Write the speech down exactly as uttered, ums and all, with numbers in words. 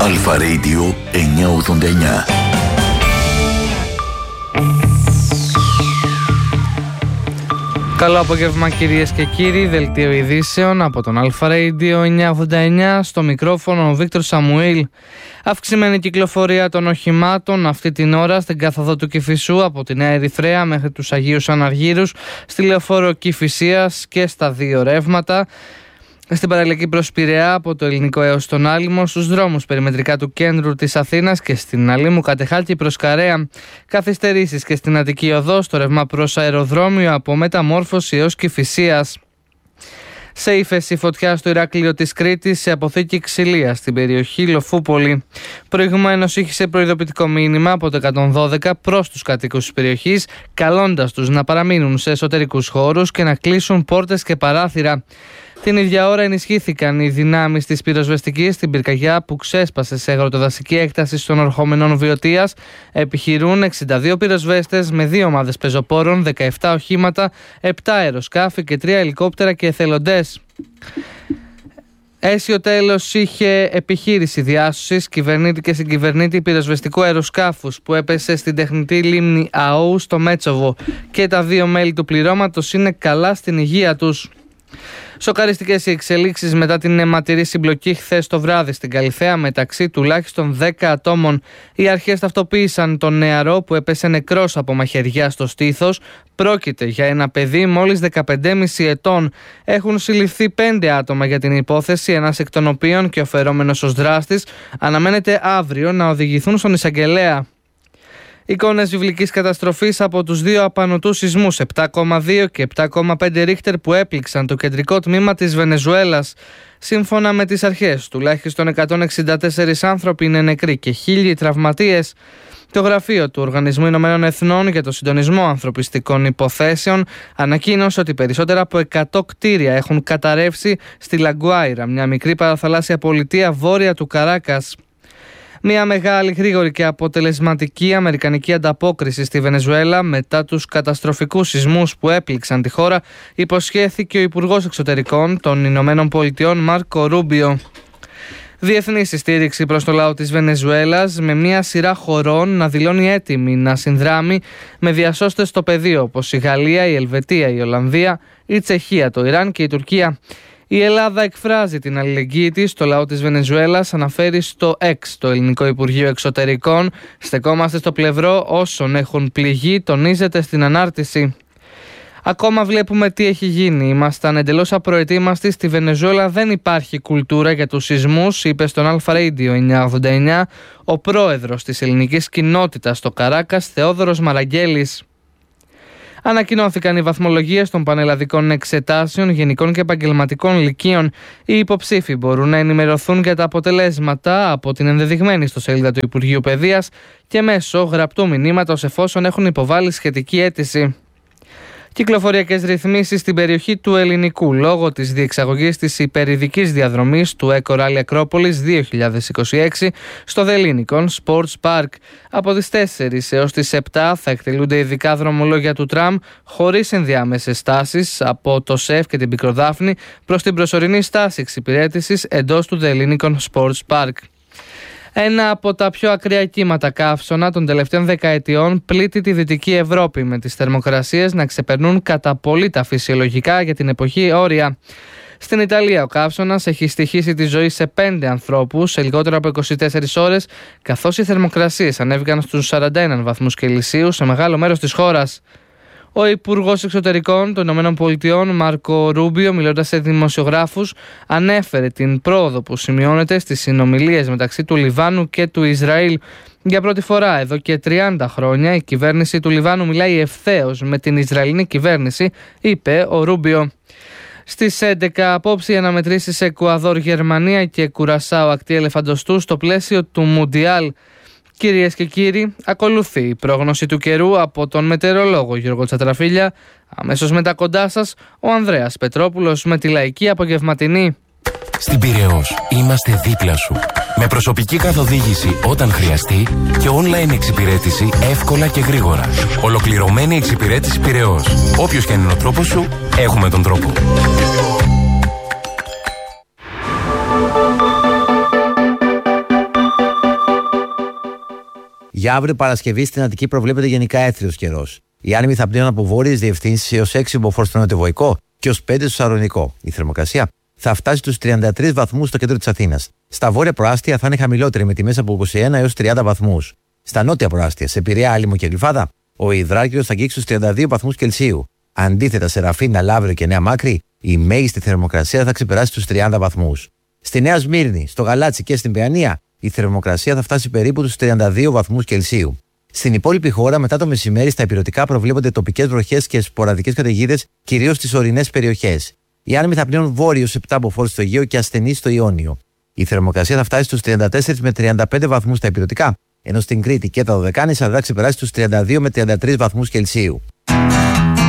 Αλφα Radio εννιακόσια ογδόντα εννιά. Καλό απόγευμα κυρίες και κύριοι, δελτίο ειδήσεων από τον Αλφα Radio εννιακόσια ογδόντα εννιά, στο μικρόφωνο ο Βίκτορ Σαμουήλ. Αυξημένη κυκλοφορία των οχημάτων αυτή την ώρα στην κάθοδο του Κηφισού από τη Νέα Ερυθρέα μέχρι τους Αγίους Αναργύρους, στη λεωφόρο Κηφισίας και στα δύο ρεύματα. Στην παραλιακή προς Πειραιά από το Ελληνικό έως τον Άλυμο, στους δρόμους περιμετρικά του κέντρου της Αθήνας και στην Αλήμου Κατεχάκη προς Καρέα. Καθυστερήσεις και στην Αττική Οδό, στο ρεύμα προς αεροδρόμιο από Μεταμόρφωση έως Κηφισίας. Σε ύφεση φωτιά στο Ηράκλειο της Κρήτης, σε αποθήκη ξυλία στην περιοχή Λοφούπολη. Προηγουμένως είχε προειδοποιητικό μήνυμα από το εκατόν δώδεκα προς τους κατοίκους της περιοχής, καλώντας τους να παραμείνουν σε εσωτερικούς χώρους και να κλείσουν πόρτες και παράθυρα. Την ίδια ώρα ενισχύθηκαν οι δυνάμεις της πυροσβεστικής στην πυρκαγιά που ξέσπασε σε αγροτοδασική έκταση των ορχόμενων Βιωτίας. Επιχειρούν εξήντα δύο πυροσβέστες με δύο ομάδες πεζοπόρων, δεκαεπτά οχήματα, επτά αεροσκάφη και τρία ελικόπτερα και εθελοντές. Αίσιο τέλος είχε επιχείρηση διάσωσης κυβερνήτη και συγκυβερνήτη πυροσβεστικού αεροσκάφους που έπεσε στην τεχνητή λίμνη Αού στο Μέτσοβο, και τα δύο μέλη του πληρώματος είναι καλά στην υγεία τους. Σοκαριστικές οι εξελίξεις μετά την αιματηρή συμπλοκή χθες το βράδυ στην Καλιθέα μεταξύ τουλάχιστον δέκα ατόμων. Οι αρχές ταυτοποίησαν τον νεαρό που έπεσε νεκρός από μαχαιριά στο στήθος. Πρόκειται για ένα παιδί μόλις δεκαπέντε κόμμα πέντε ετών. Έχουν συλληφθεί πέντε άτομα για την υπόθεση, ένας εκ των οποίων και ο φερόμενος ως δράστης αναμένεται αύριο να οδηγηθούν στον εισαγγελέα. Εικόνες βιβλικής καταστροφής από τους δύο απανωτούς σεισμούς επτά κόμμα δύο και επτά κόμμα πέντε ρίχτερ που έπληξαν το κεντρικό τμήμα της Βενεζουέλας. Σύμφωνα με τις αρχές, τουλάχιστον εκατόν εξήντα τέσσερις άνθρωποι είναι νεκροί και χίλιοι τραυματίες. Το γραφείο του Οργανισμού Ηνωμένων Εθνών για το Συντονισμό Ανθρωπιστικών Υποθέσεων ανακοίνωσε ότι περισσότερα από εκατό κτίρια έχουν καταρρεύσει στη Λαγκουάιρα, μια μικρή παραθαλάσσια πολιτεία βόρεια του Καράκας. Μια μεγάλη, γρήγορη και αποτελεσματική αμερικανική ανταπόκριση στη Βενεζουέλα μετά τους καταστροφικούς σεισμούς που έπληξαν τη χώρα, υποσχέθηκε ο Υπουργός Εξωτερικών των Ηνωμένων Πολιτειών Μάρκο Ρούμπιο. Διεθνή στήριξη προς το λαό της Βενεζουέλας, με μια σειρά χωρών να δηλώνει έτοιμη να συνδράμει με διασώστες στο πεδίο όπως η Γαλλία, η Ελβετία, η Ολλανδία, η Τσεχία, το Ιράν και η Τουρκία. Η Ελλάδα εκφράζει την αλληλεγγύη της στο λαό της Βενεζουέλας, αναφέρει στο X το Ελληνικό Υπουργείο Εξωτερικών. Στεκόμαστε στο πλευρό όσων έχουν πληγεί, τονίζεται στην ανάρτηση. Ακόμα βλέπουμε τι έχει γίνει. Ήμασταν εντελώς απροετοίμαστοι. Στη Βενεζουέλα δεν υπάρχει κουλτούρα για τους σεισμούς, είπε στον Αλφα Radio εννιακόσια ογδόντα εννιά ο πρόεδρος της ελληνικής κοινότητας στο Καράκας, Θεόδωρος Μαραγκέλης. Ανακοινώθηκαν οι βαθμολογίες των πανελλαδικών εξετάσεων γενικών και επαγγελματικών λυκείων. Οι υποψήφοι μπορούν να ενημερωθούν για τα αποτελέσματα από την ενδεδειγμένη ιστοσελίδα του Υπουργείου Παιδείας και μέσω γραπτού μηνύματος εφόσον έχουν υποβάλει σχετική αίτηση. Κυκλοφοριακές ρυθμίσεις στην περιοχή του Ελληνικού λόγω της διεξαγωγής της υπερηδικής διαδρομής του Eco Rally Acropolis δύο χιλιάδες είκοσι έξι στο The Lincoln Sports Park. Από τις τέσσερις έως τις επτά θα εκτελούνται ειδικά δρομολόγια του τραμ χωρίς ενδιάμεσες στάσεις από το ΣΕΦ και την Πικροδάφνη προς την προσωρινή στάση εξυπηρέτησης εντός του The Lincoln Sports Park. Ένα από τα πιο ακραία κύματα καύσωνα των τελευταίων δεκαετιών πλήττει τη Δυτική Ευρώπη, με τις θερμοκρασίες να ξεπερνούν κατά πολύ τα φυσιολογικά για την εποχή όρια. Στην Ιταλία ο καύσωνας έχει στοιχήσει τη ζωή σε πέντε ανθρώπους σε λιγότερο από είκοσι τέσσερις ώρες, καθώς οι θερμοκρασίες ανέβηκαν στους σαράντα ένα βαθμούς Κελσίου σε μεγάλο μέρος της χώρας. Ο Υπουργός Εξωτερικών των ΗΠΑ, Μάρκο Ρούμπιο, μιλώντας σε δημοσιογράφους, ανέφερε την πρόοδο που σημειώνεται στις συνομιλίες μεταξύ του Λιβάνου και του Ισραήλ. Για πρώτη φορά εδώ και τριάντα χρόνια η κυβέρνηση του Λιβάνου μιλάει ευθέως με την Ισραηλινή κυβέρνηση, είπε ο Ρούμπιο. Στις έντεκα απόψε οι αναμετρήσεις σε Εκουαδόρ, Γερμανία και Κουρασάο ακτή ελεφαντοστού στο πλαίσιο του Μουντιάλ. Κυρίες και κύριοι, ακολουθεί η πρόγνωση του καιρού από τον μετεωρολόγο Γιώργο Τσατραφίλια. Αμέσως μετά κοντά σας ο Ανδρέας Πετρόπουλος με τη λαϊκή απογευματινή. Στην Πειραιώς είμαστε δίπλα σου. Με προσωπική καθοδήγηση όταν χρειαστεί και online εξυπηρέτηση εύκολα και γρήγορα. Ολοκληρωμένη εξυπηρέτηση Πειραιώς. Όποιος και αν είναι ο τρόπος σου, έχουμε τον τρόπο. Για αύριο Παρασκευή στην Αττική προβλέπεται γενικά έθριος καιρός. Οι άνεμοι θα πνέουν από βόρειες διευθύνσεις έως έξι μποφόρ στο νοτιοβοϊκό και ως πέντε στο Σαρονικό. Η θερμοκρασία θα φτάσει στους τριάντα τρεις βαθμούς στο κέντρο της Αθήνας. Στα βόρεια προάστια θα είναι χαμηλότερη με τιμές από είκοσι ένα έως τριάντα βαθμούς. Στα νότια προάστια, σε Πειραιά, Άλυμο και Γλυφάδα, ο υδράργυρος θα αγγίξει στους τριάντα δύο βαθμούς Κελσίου. Αντίθετα, σε Ραφίνα, Λαύριο και Νέα Μάκρη, η μέγιστη θερμοκρασία θα ξεπεράσει τους τριάντα βαθμούς. Στη Νέα Σμύρνη, στο Γαλάτσι και στην Παιανία, η θερμοκρασία θα φτάσει περίπου τους τριάντα δύο βαθμούς Κελσίου. Στην υπόλοιπη χώρα, μετά το μεσημέρι, στα ηπειρωτικά προβλέπονται τοπικές βροχές και σποραδικές καταιγίδες, κυρίως στις ορεινές περιοχές. Οι άνεμοι θα πνέουν βόρειος επτά μποφόρ στο Αιγαίο και ασθενείς στο Ιόνιο. Η θερμοκρασία θα φτάσει στους τριάντα τέσσερα με τριάντα πέντε βαθμούς στα ηπειρωτικά, ενώ στην Κρήτη και τα Δωδεκάνησα θα ξεπεράσει τους τριάντα δύο με τριάντα τρεις βαθμούς Κελσίου.